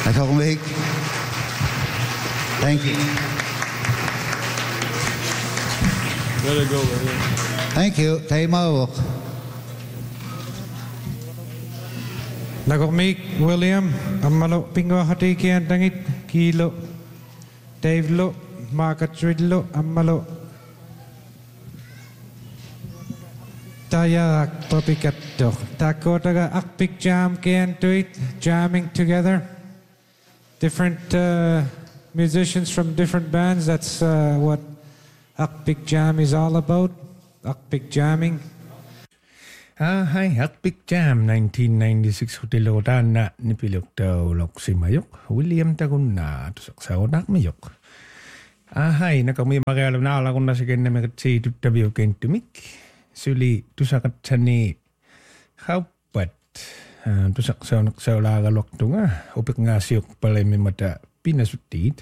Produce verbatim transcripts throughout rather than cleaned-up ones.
D'accord, Mick? Thank you. Let it go, William. Thank you. Tay mo. Nagok William, amalo pingo hati kian tangit kilo. Dave lo, Margaret Ridlo, amalo. Taya topikato. Takotaga akpik jam kian tuit, jamming together. Different uh, musicians from different bands. That's uh, what Akpik Jam is all about. Akpik jamming. Ah, hi, Akpik Jam, nineteen ninety-six hutilotan na nipilok daw lok si Mayok. William tagun na tusak sa onak Mayok. Ah, hi, nakami magalam na ala kung nasikin na makatsi tutabiyo kain tumik. Suli tusakat sani kaupat. Tusak sa onak sa olaga lok tunga. Upik nga siyok palay may mata pinasutit.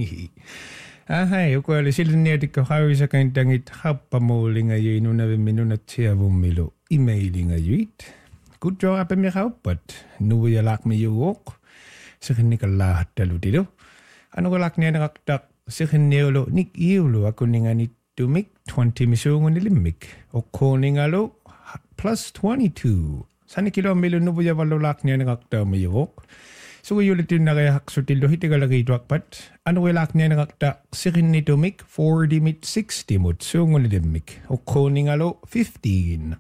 Ah, hi, ukwali sila niya di kahawi sa kain tangit hapamuli ngayon na minunat siya bumilo. Emailing ayuit. Good job apa mi kaupat. Nuya lak mi yuok. Sekin lahat dalu dito. Ano ko lak niya nakaktak. Sekin niyo nik iulo ako nga ni tumik twenty misungon nilimik. O ko nga lo plus twenty-two. Sani kilo milo nuya walo lak niya nakaktak mi yuok. So ulit yung nakaya haksutildo hitigalagay duakpat. Ano ko lak niya nakaktak. Sekin ni tumik forty mit sixty mut. Sungon nilimik. O ko nga lo fifteen.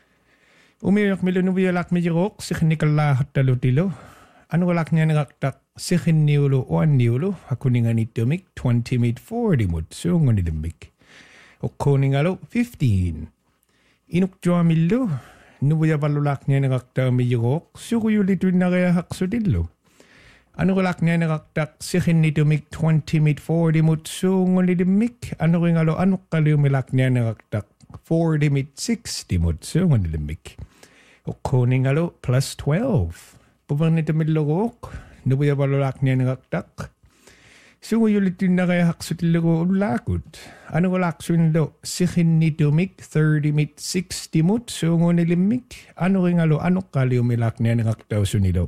Umiyak milo nubiyalak mi jirok, sikhin lahat talo tilo. Ano walak niya nakaktak, sikhin niulo o an niulo, ako ni nga nitumik, twenty made forty mud, so nga nilimik. O ko ni nga lo, fifteen. Inuk joa milo, nubiyabalulak niya nakaktak mi jirok, so ko yulit yung nakayahak so tilo. Ano walak niya nakaktak, sikhin nitumik, twenty made forty mud, so nga nilimik. Ano nga lo, ano kaliw milak niya nakaktak, forty made sixty mud, so nga nilimik. O koning alo plus twelve. Pupang nito midlogok. Nubuya balolak niya nagaktak. So ulit yung nakaya haksutilgo ulakot. Ano ko laksun do? Sikhin nito mig thirty mit sixty mut. So nilimik. Ano ring alo? Ano kali umilak niya nagaktaw sunido?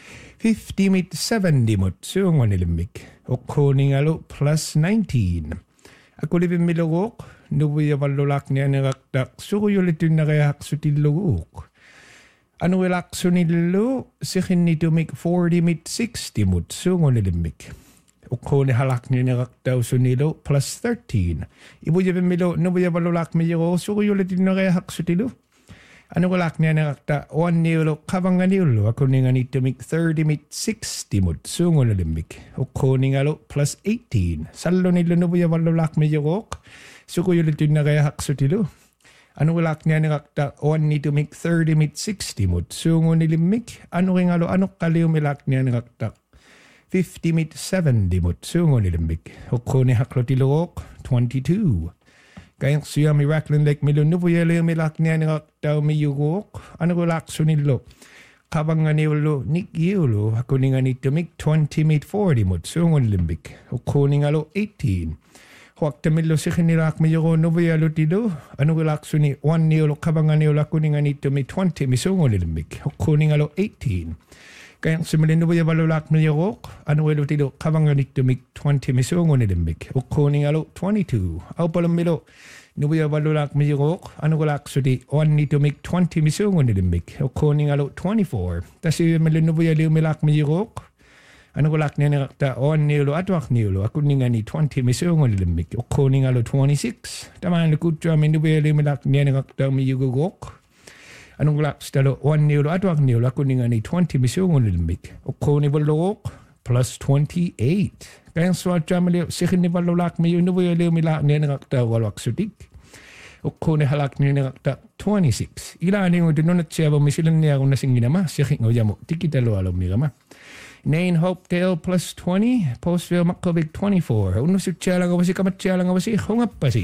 fifty mit seventy mut. So nilimik. O koning alo plus nineteen. Ako libin milogok. Nubuya balolak niya nagaktak. So ulit yung nakaya haksutilgok. Ano wilak sunilo, sikhin nito mig forty mit sixty mut, so nilimik. O ko ni halak niya nakaktaw sunilo, plus thirteen. Ibu jabin milo, nubuya balulak mi yoko, so ko yulit na kaya hak sutilo. Ano wilak niya nakakta, one nilo, kabang nilo, ako ni nga nito mig thirty mit sixty mut, so nilimik. O ko ni nga lo, plus eighteen. Salo nilo nubuya balulak mi yoko, so ko yulit na kaya hak sutilo. Ano walak niya nakakta, one nito mig thirty mit sixty mut. So nilimik, ano ring alo, ano kaliw milak niya nakakta, fifty mit seventy mut. So nilimik. O ko ni haklotilok, twenty-two. Kaya siya miraklin like milo, nubuyalo yung milak niya nakakta, miyugok. Ano walak sunilo, kabang nga niulo, nikiulo, ako ni nga nito mig twenty mit forty mut. So nilimik. O ko ni alo, eighteen. Huwag tamilo si kinilak mi yoko nubayalo tido. Ano galak suni one niolo kabangan niolo kuninga nito mi twenty mi sungo nilimik. Kuninga lo eighteen. Kaya simulin nubayalo lak mi yoko. Ano walo tido kabangan nito mi twenty mi sungo nilimik. Kuninga lo twenty-two. Aw palang milo nubayalo lak mi yoko. Ano galak suni one nito mi twenty mi sungo nilimik. Kuninga lo twenty-four. Tasi simulin nubayalo mi lak mi yoko. Ano ko lak niya nakakta, on nilo atwak nilo, ako ni nga ni twenty, may sungo nilimik, o ko ni nga lo twenty-six. Tama na kutya, may nubili mi lak niya nakakta, may yugugok. Anong lak stalo, on nilo atwak nilo, ako ni nga ni twenty, may sungo nilimik, o ko ni balok, plus twenty-eight. Kaya swat siya mali, sikin ni balolak, may nubili mi lak niya nakakta, walwak sutik. O ko ni halak niya nakakta, twenty-six. Ilan yung dinunat siya, may silang niya kung nasing ginama, sikin o yamo, tikitalo alam niya ma. Nain Hopedale plus twenty, Postville Makobig twenty-four. Uno si Chialang awasi kamat Chialang awasi hungapasi.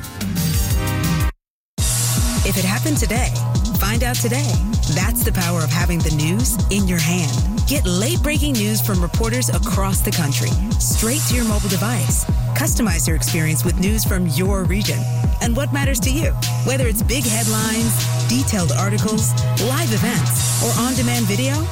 If it happened today, find out today. That's the power of having the news in your hand. Get late-breaking news from reporters across the country, straight to your mobile device. Customize your experience with news from your region and what matters to you. Whether it's big headlines, detailed articles, live events, or on-demand video,